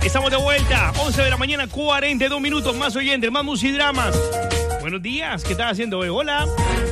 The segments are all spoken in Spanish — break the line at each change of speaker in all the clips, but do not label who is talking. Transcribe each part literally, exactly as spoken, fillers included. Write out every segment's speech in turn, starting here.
Estamos de vuelta, once de la mañana, cuarenta y dos minutos, más oyentes, más musidramas. Buenos días, ¿qué estás haciendo hoy? Hola.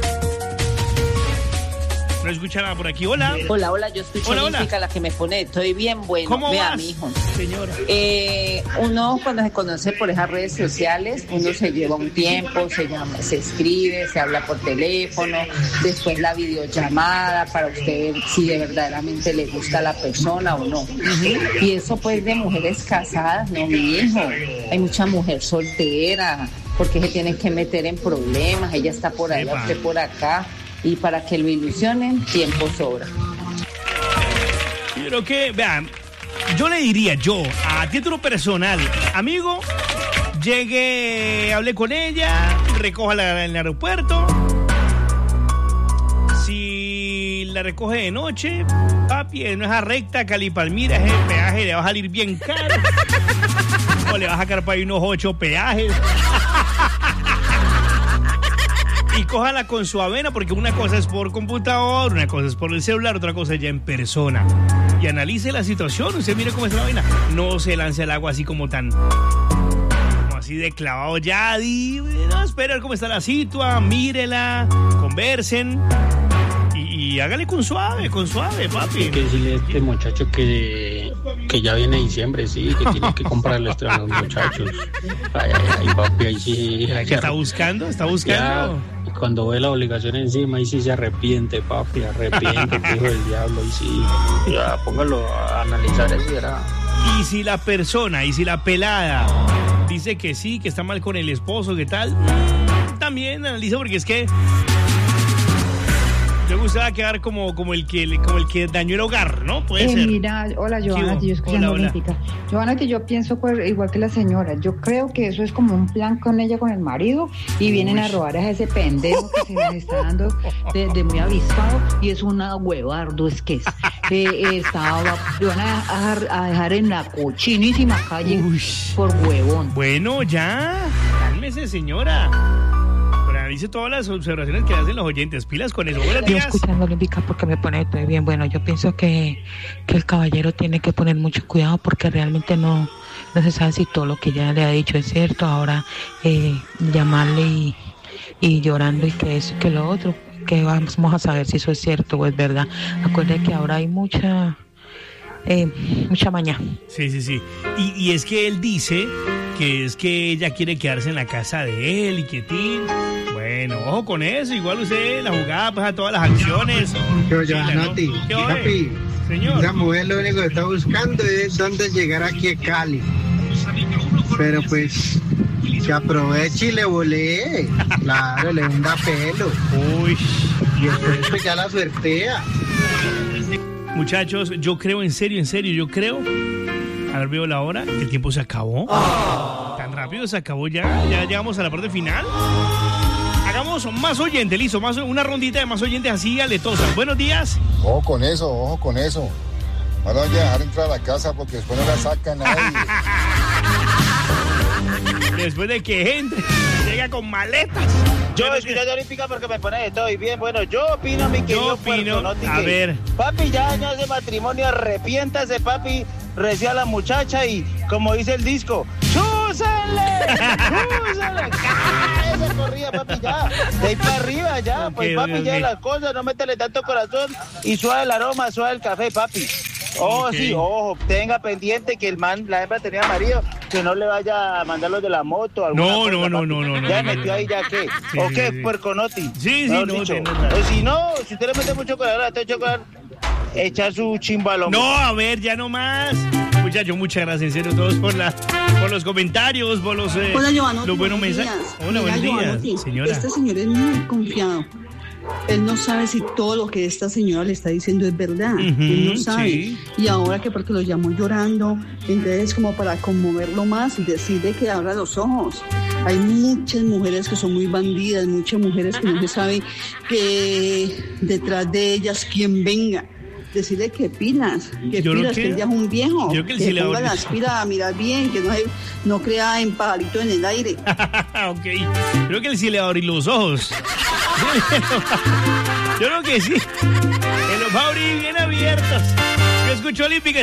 No escucha nada por aquí, hola.
Hola, hola, yo escucho
hola,
música,
hola.
la que me pone, estoy bien bueno.
¿Cómo
Vea,
vas,
mi hijo.
señora?
Eh, uno cuando se conoce por esas redes sociales, uno se lleva un tiempo, se llama, se escribe, se habla por teléfono, después la videollamada para usted ver si de verdaderamente le gusta a la persona o no. Uh-huh. Y eso pues de mujeres casadas, no, mi hijo. Hay mucha mujer soltera, porque se tienen que meter en problemas, ella está por allá, Epa. usted por acá. Y para que lo ilusionen, tiempo sobra.
Yo creo que, vean, yo le diría, yo, a título personal, amigo, llegué, hablé con ella, recójala en el aeropuerto. Si la recoge de noche, papi, en esa recta, Cali Palmira, ese peaje le va a salir bien caro. O le vas a sacar para ahí unos ocho peajes. Y cójala con su avena, porque una cosa es por computador, una cosa es por el celular, otra cosa es ya en persona. Y analice la situación, usted mire cómo está la avena. No se lance al agua así como tan... como así de clavado ya. Di, no, espera a ver cómo está la situa, mírela, conversen. Y, y hágale con suave, con suave, papi.
Hay que decirle a este muchacho que, que ya viene diciembre, sí, que tiene que comprarle esto a los muchachos. Ay, ay, ay, papi, ahí sí...
Ay, ¿Está buscando? ¿Está buscando?
Ya, cuando ve la obligación encima, ahí sí se arrepiente, papi, arrepiente, hijo del diablo, y sí, ya, póngalo a analizar eso, ¿verdad?
Y si la persona, y si la pelada dice que sí, que está mal con el esposo, ¿qué tal? También analiza, porque es que yo me va a quedar como, como, el que, como el que dañó el hogar, ¿no? Puede
eh,
ser.
Mira, hola, Johanna, yo escuchando Olímpica. Johanna, que yo pienso pues, igual que la señora. Yo creo que eso es como un plan con ella, con el marido, y vienen Uy. a robar a ese pendejo que se les está dando de, de muy avispado, y es una huevardo, es que es. Eh, eh, estaba, van a dejar, a dejar en la cochinísima calle Uy. por huevón.
Bueno, ya, cálmese, señora. Dice todas las observaciones que hacen los oyentes. Pilas con eso. Buenos días.
Estoy escuchando Olímpica porque me pone todo bien. Bueno, yo pienso que, que el caballero tiene que poner mucho cuidado, porque realmente no, no se sabe si todo lo que ella le ha dicho es cierto. Ahora eh, llamarle y, y llorando y que eso y que lo otro, que vamos a saber si eso es cierto o es verdad. Acuérdate que ahora hay mucha... Eh, mucha maña.
Sí, sí, sí. Y, y es que él dice que es que ella quiere quedarse en la casa de él y que tin. Bueno, ojo con eso. Igual usted la jugada pues a todas las acciones.
Yo, yo, Noti, papi,
señor.
Esa mujer lo único que está buscando es dónde llegar aquí a Cali. Pero pues que aproveche y le volee. Claro, le hunda pelo.
Uy.
Y después pues ya la suertea.
Muchachos, yo creo, en serio, en serio, yo creo, a ver, veo la hora, que el tiempo se acabó. Oh. Tan rápido se acabó ya, ya llegamos a la parte final. Hagamos más oyentes, listo, más, una rondita de más oyentes así aletosas. Buenos días.
Ojo con eso, ojo con eso. No la voy a dejar entrar a la casa porque después no la saca nadie.
Después de que entre, llega con maletas.
Yo escuché de Olímpica porque me pone de todo y bien. Bueno, yo opino, mi querido
Yo opino,
Puerto,
a ver.
Papi, ya en ese matrimonio, arrepiéntase, papi, recién a la muchacha y, como dice el disco, ¡chúsale! ¡Chúsale! ¡Esa corrida, papi, ya! De ahí para arriba, ya. Okay, pues, papi, okay, ya okay. las cosas, no métele tanto corazón y suave el aroma, suave el café, papi. Oh, okay. sí, ojo, tenga pendiente que el man, la hembra tenía marido, que no le vaya a mandar los de la moto.
No,
cosa,
no, no, no, no, no.
Ya
no,
metió
no,
ahí, ya qué.
Sí,
¿O qué?
Sí, sí.
Puerconoti.
Sí, sí, no,
no,
no,
O si no, si usted le mete mucho chocolate, chocolate, echar su chimbalón.
No, a ver, ya no más. Muchachos, muchas gracias, en serio, todos por la, por los comentarios, por los, eh,
Hola, Giovanni,
los buenos mensajes. Hola, buenos días, señora.
Este señor es muy confiado. Él no sabe si todo lo que esta señora le está diciendo es verdad. Uh-huh, Él no sabe. Sí. Y ahora que porque lo llamó llorando, entonces como para conmoverlo más y decirle que abra los ojos. Hay muchas mujeres que son muy bandidas, muchas mujeres que no se sabe que detrás de ellas quién venga. Decirle que pilas, que yo pilas, que, que él ya es un viejo, que, que le ponga las pilas a mirar bien, que no, hay, no crea en pajarito en el aire.
Ok, creo que él sí le va a abrir los ojos. Yo creo que sí, que los va a abrir bien abiertos. Yo escucho Olímpica.